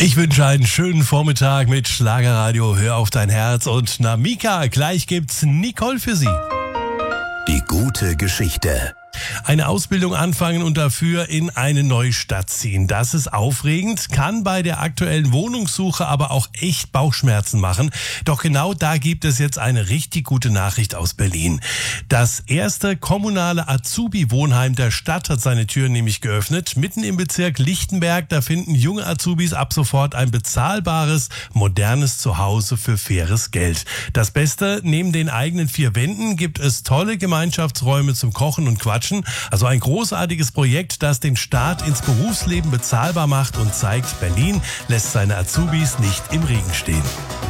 Ich wünsche einen schönen Vormittag mit Schlagerradio. Hör auf dein Herz. Und na Mika, gleich gibt's Nicole für Sie. Die gute Geschichte. Eine Ausbildung anfangen und dafür in eine neue Stadt ziehen. Das ist aufregend, kann bei der aktuellen Wohnungssuche aber auch echt Bauchschmerzen machen. Doch genau da gibt es jetzt eine richtig gute Nachricht aus Berlin. Das erste kommunale Azubi-Wohnheim der Stadt hat seine Türen nämlich geöffnet. Mitten im Bezirk Lichtenberg, da finden junge Azubis ab sofort ein bezahlbares, modernes Zuhause für faires Geld. Das Beste, neben den eigenen 4 Wänden gibt es tolle Gemeinschaftsräume zum Kochen und Quatschen. Also ein großartiges Projekt, das den Start ins Berufsleben bezahlbar macht und zeigt, Berlin lässt seine Azubis nicht im Regen stehen.